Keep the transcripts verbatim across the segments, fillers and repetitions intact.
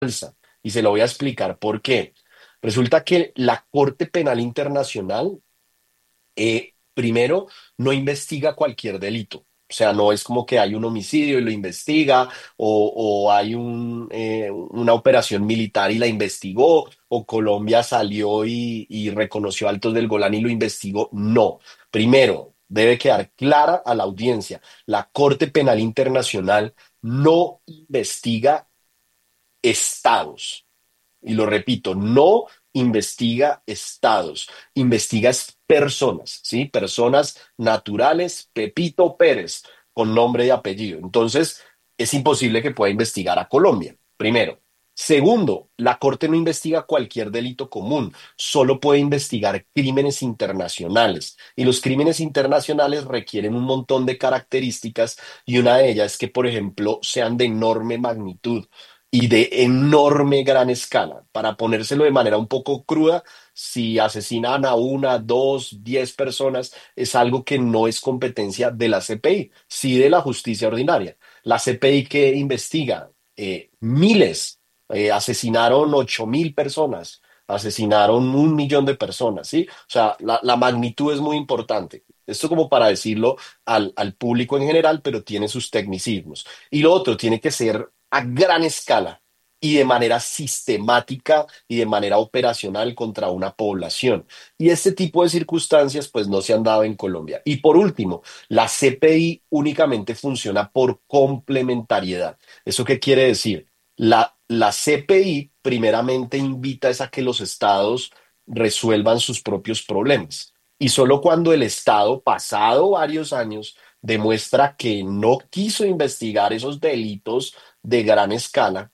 falsa. Y se lo voy a explicar por qué. Resulta que la Corte Penal Internacional, eh, primero, no investiga cualquier delito. O sea, no es como que hay un homicidio y lo investiga, o, o hay un, eh, una operación militar y la investigó, o Colombia salió y, y reconoció Altos del Golán y lo investigó. No. Primero, debe quedar clara a la audiencia, la Corte Penal Internacional no investiga estados. Y lo repito, no investiga estados, investiga es personas, ¿sí? Personas naturales, Pepito Pérez, con nombre y apellido. Entonces, es imposible que pueda investigar a Colombia, primero. Segundo, la Corte no investiga cualquier delito común, solo puede investigar crímenes internacionales. Y los crímenes internacionales requieren un montón de características y una de ellas es que, por ejemplo, sean de enorme magnitud y de enorme gran escala. Para ponérselo de manera un poco cruda, si asesinan a una, dos, diez personas, es algo que no es competencia de la C P I, sí de la justicia ordinaria. La C P I que investiga eh, miles, eh, asesinaron ocho mil personas, asesinaron un millón de personas, ¿sí? O sea, la, la magnitud es muy importante. Esto como para decirlo al, al público en general, pero tiene sus tecnicismos. Y lo otro, tiene que ser a gran escala y de manera sistemática y de manera operacional contra una población. Y este tipo de circunstancias pues no se han dado en Colombia. Y por último, la C P I únicamente funciona por complementariedad. ¿Eso qué quiere decir? La, la C P I primeramente invita es a que los estados resuelvan sus propios problemas. Y solo cuando el Estado, pasado varios años, demuestra que no quiso investigar esos delitos de gran escala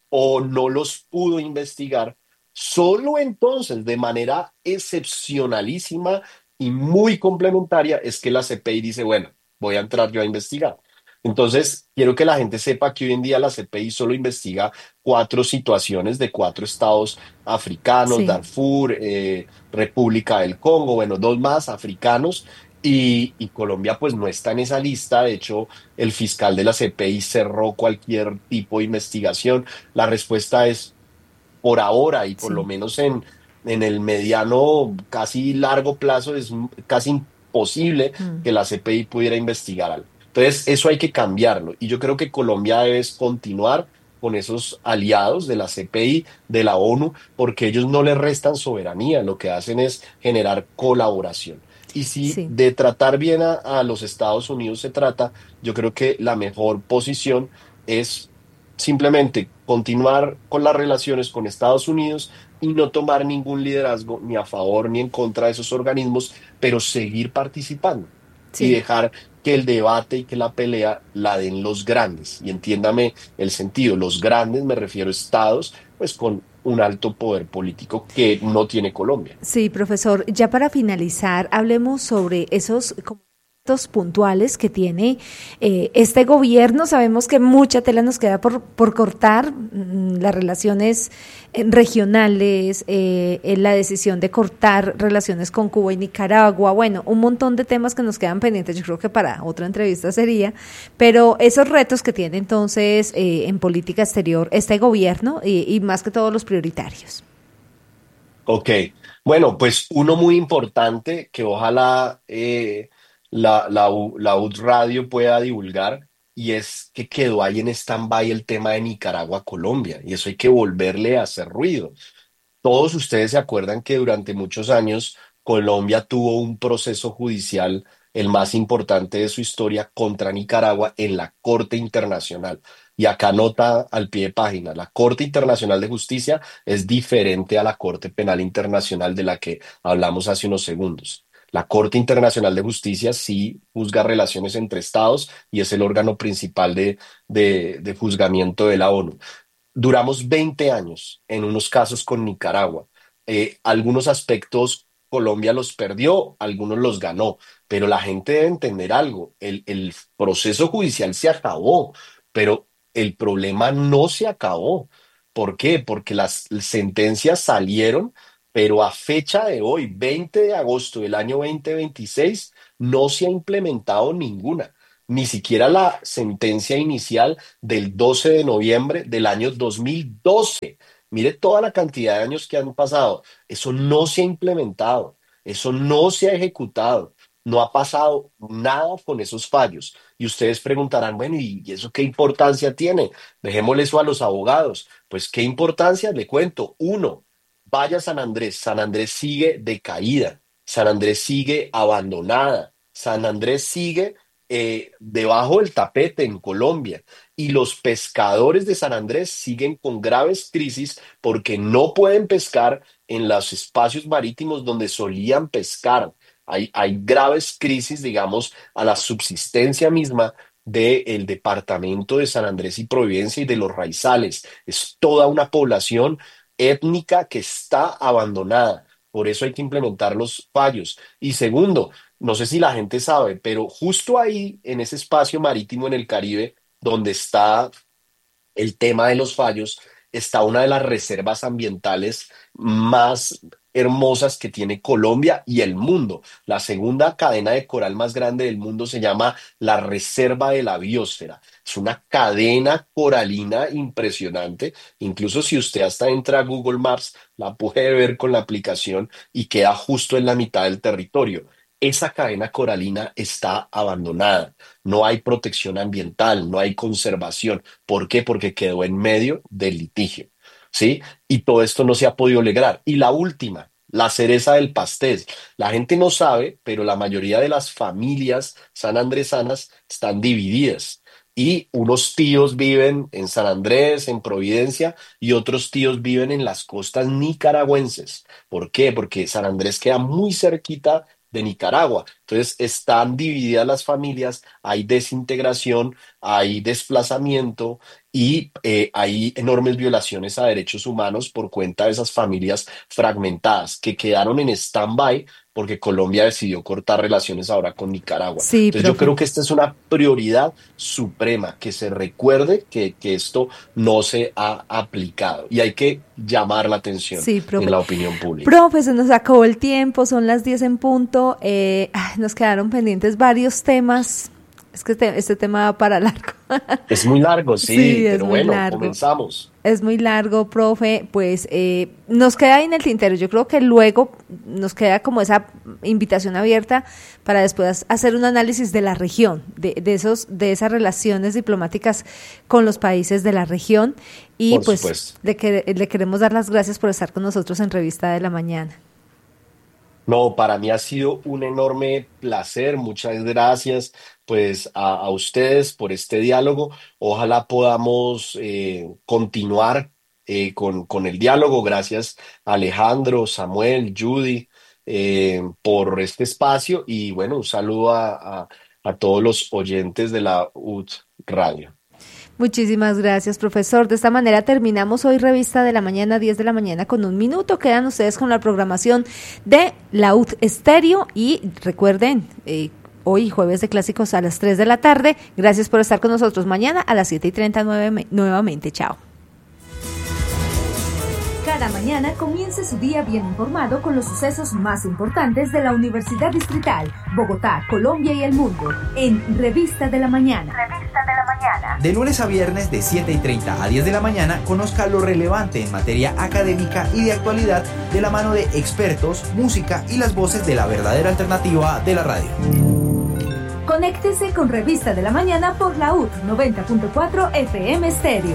o no los pudo investigar, solo entonces, de manera excepcionalísima y muy complementaria, es que la C P I dice, bueno, voy a entrar yo a investigar. Entonces, quiero que la gente sepa que hoy en día la C P I solo investiga cuatro situaciones de cuatro estados africanos, Sí. Darfur, eh, República del Congo, bueno, dos más africanos, y, y Colombia pues no está en esa lista. De hecho, el fiscal de la C P I cerró cualquier tipo de investigación. La respuesta es por ahora y por lo Sí. menos en, en el mediano, casi largo plazo, es m- casi imposible Mm. que la C P I pudiera investigar algo. Entonces, eso hay que cambiarlo. Y yo creo que Colombia debe es continuar con esos aliados de la C P I, de la ONU, porque ellos no le restan soberanía, lo que hacen es generar colaboración. Y si Sí. de tratar bien a, a los Estados Unidos se trata, yo creo que la mejor posición es simplemente continuar con las relaciones con Estados Unidos y no tomar ningún liderazgo ni a favor ni en contra de esos organismos, pero seguir participando y Sí. dejar que el debate y que la pelea la den los grandes. Y entiéndame el sentido, los grandes me refiero a estados, pues con un alto poder político que no tiene Colombia. Sí, profesor, ya para finalizar, hablemos sobre esos como puntos puntuales que tiene eh, este gobierno. Sabemos que mucha tela nos queda por, por cortar, mm, las relaciones eh, regionales, eh, eh, la decisión de cortar relaciones con Cuba y Nicaragua, bueno, un montón de temas que nos quedan pendientes, yo creo que para otra entrevista sería, pero esos retos que tiene entonces eh, en política exterior este gobierno y, y más que todos los prioritarios. Ok, bueno, pues uno muy importante que ojalá eh, la, la, U- la U T Radio pueda divulgar y es que quedó ahí en stand-by el tema de Nicaragua-Colombia y eso hay que volverle a hacer ruido. Todos ustedes se acuerdan que durante muchos años Colombia tuvo un proceso judicial, el más importante de su historia, contra Nicaragua en la Corte Internacional. Y acá nota al pie de página, la Corte Internacional de Justicia es diferente a la Corte Penal Internacional de la que hablamos hace unos segundos. La Corte Internacional de Justicia sí juzga relaciones entre estados y es el órgano principal de, de de juzgamiento de la ONU. Duramos veinte años en unos casos con Nicaragua. Eh, algunos aspectos Colombia los perdió, algunos los ganó, pero la gente debe entender algo. El, el proceso judicial se acabó, pero el problema no se acabó. ¿Por qué? Porque las sentencias salieron, pero a fecha de hoy, veinte de agosto del año dos mil veintiséis, no se ha implementado ninguna. ni siquiera la sentencia inicial del doce de noviembre del año dos mil doce. Mire toda la cantidad de años que han pasado. Eso no se ha implementado, eso no se ha ejecutado, no ha pasado nada con esos fallos. Y ustedes preguntarán, bueno, ¿y y eso qué importancia tiene? Dejémosle eso a los abogados. Pues, ¿qué importancia? Le cuento. Uno, vaya a San Andrés. San Andrés sigue decaída. San Andrés sigue abandonada. San Andrés sigue eh, debajo del tapete en Colombia. Y los pescadores de San Andrés siguen con graves crisis porque no pueden pescar en los espacios marítimos donde solían pescar. Hay, hay graves crisis, digamos, a la subsistencia misma del departamento de San Andrés y Providencia y de los Raizales. Es toda una población étnica que está abandonada. Por eso hay que implementar los fallos. Y segundo, no sé si la gente sabe, pero justo ahí, en ese espacio marítimo en el Caribe, donde está el tema de los fallos, está una de las reservas ambientales más hermosas que tiene Colombia y el mundo. La segunda cadena de coral más grande del mundo se llama la Reserva de la Biosfera. Es una cadena coralina impresionante. Incluso si usted hasta entra a Google Maps, la puede ver con la aplicación y queda justo en la mitad del territorio. Esa cadena coralina está abandonada. No hay protección ambiental, no hay conservación. ¿Por qué? Porque quedó en medio del litigio, ¿sí? Y todo esto no se ha podido lograr. Y la última, la cereza del pastel. La gente no sabe, pero la mayoría de las familias sanandresanas están divididas. Y unos tíos viven en San Andrés, en Providencia, y otros tíos viven en las costas nicaragüenses. ¿Por qué? Porque San Andrés queda muy cerquita de Nicaragua. Entonces están divididas las familias, hay desintegración, hay desplazamiento y eh, hay enormes violaciones a derechos humanos por cuenta de esas familias fragmentadas que quedaron en stand-by porque Colombia decidió cortar relaciones ahora con Nicaragua. Sí, Entonces yo profe. creo que esta es una prioridad suprema, que se recuerde que, que esto no se ha aplicado y hay que llamar la atención Sí, en profe. la opinión pública. Profe, se nos acabó el tiempo, son las diez en punto. Eh, ay, nos quedaron pendientes varios temas. Es que este, este tema va para largo. Es muy largo, Sí, sí, es pero muy bueno, largo. comenzamos. Es muy largo, profe. Pues eh, nos queda ahí en el tintero. Yo creo que luego nos queda como esa invitación abierta para después hacer un análisis de la región, de, de esos, de esas relaciones diplomáticas con los países de la región. Y Por pues supuesto. le, que- le queremos dar las gracias por estar con nosotros en Revista de la Mañana. No, para mí ha sido un enorme placer. Muchas gracias, pues, a, a ustedes por este diálogo. Ojalá podamos eh, continuar eh, con, con el diálogo. Gracias, Alejandro, Samuel, Judy, eh, por este espacio. Y bueno, un saludo a, a, a todos los oyentes de la U T Radio. Muchísimas gracias, profesor. De esta manera terminamos hoy Revista de la Mañana, diez de la mañana con un minuto. Quedan ustedes con la programación de la U T Estéreo y recuerden, eh, hoy jueves de clásicos a las tres de la tarde. Gracias por estar con nosotros mañana a las siete y treinta nueve, nuevamente. Chao. Cada mañana comience su día bien informado con los sucesos más importantes de la Universidad Distrital, Bogotá, Colombia y el mundo, en Revista de la Mañana. Revista de la Mañana. De lunes a viernes de siete y treinta a diez de la mañana, conozca lo relevante en materia académica y de actualidad de la mano de expertos, música y las voces de la verdadera alternativa de la radio. Conéctese con Revista de la Mañana por la U T noventa punto cuatro F M Stereo.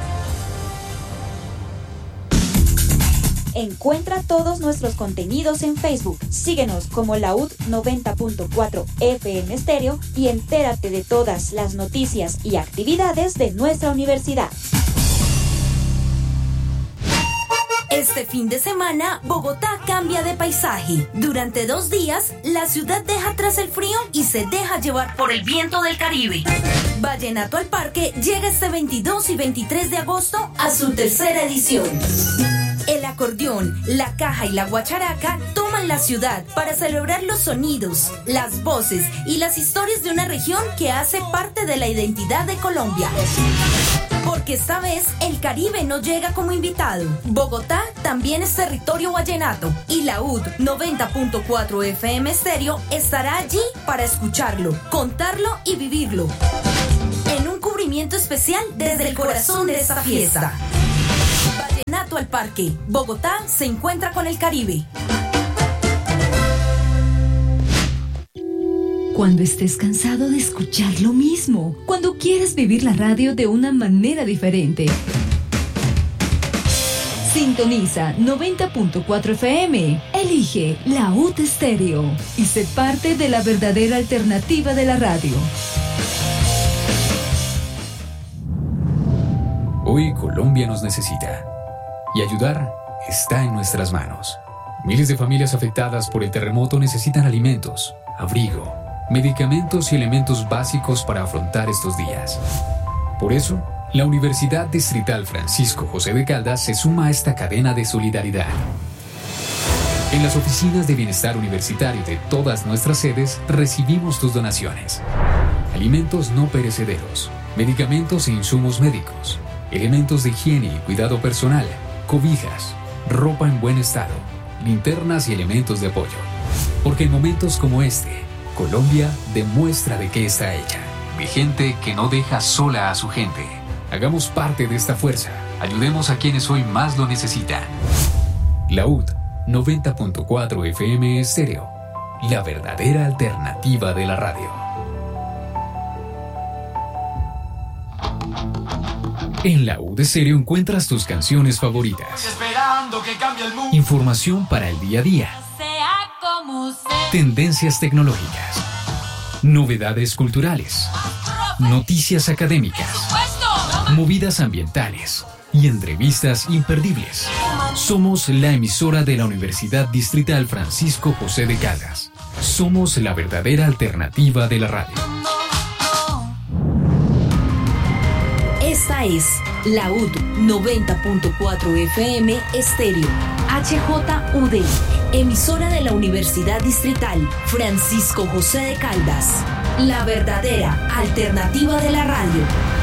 Encuentra todos nuestros contenidos en Facebook. Síguenos como la U T noventa punto cuatro F M Stereo y entérate de todas las noticias y actividades de nuestra universidad. Este fin de semana, Bogotá cambia de paisaje. Durante dos días, la ciudad deja atrás el frío y se deja llevar por el viento del Caribe. Vallenato al Parque llega este veintidós y veintitrés de agosto a su tercera edición. El acordeón, la caja y la guacharaca toman la ciudad para celebrar los sonidos, las voces y las historias de una región que hace parte de la identidad de Colombia. Porque esta vez el Caribe no llega como invitado. Bogotá también es territorio vallenato y la U D noventa punto cuatro F M Estéreo estará allí para escucharlo, contarlo y vivirlo. En un cubrimiento especial desde el corazón de esta fiesta. Vallenato al Parque. Bogotá se encuentra con el Caribe. Cuando estés cansado de escuchar lo mismo, cuando quieres vivir la radio de una manera diferente. Sintoniza noventa punto cuatro F M. Elige la U D Estéreo y sé parte de la verdadera alternativa de la radio. Hoy Colombia nos necesita y ayudar está en nuestras manos. Miles de familias afectadas por el terremoto necesitan alimentos, abrigo, medicamentos y elementos básicos para afrontar estos días. Por eso, la Universidad Distrital Francisco José de Caldas se suma a esta cadena de solidaridad. En las oficinas de bienestar universitario de todas nuestras sedes recibimos tus donaciones. Alimentos no perecederos, medicamentos e insumos médicos, elementos de higiene y cuidado personal, cobijas, ropa en buen estado, linternas y elementos de apoyo. Porque en momentos como este, Colombia demuestra de qué está hecha. De gente que no deja sola a su gente. Hagamos parte de esta fuerza. Ayudemos a quienes hoy más lo necesitan. La U D noventa punto cuatro F M Estéreo. La verdadera alternativa de la radio. En la U D Estéreo encuentras tus canciones favoritas. Información para el día a día. Tendencias tecnológicas. Novedades culturales. Noticias académicas. Movidas ambientales. Y entrevistas imperdibles. Somos la emisora de la Universidad Distrital Francisco José de Caldas. Somos la verdadera alternativa de la radio. Esta es la U D noventa punto cuatro F M Estéreo, H J U D, emisora de la Universidad Distrital Francisco José de Caldas, la verdadera alternativa de la radio.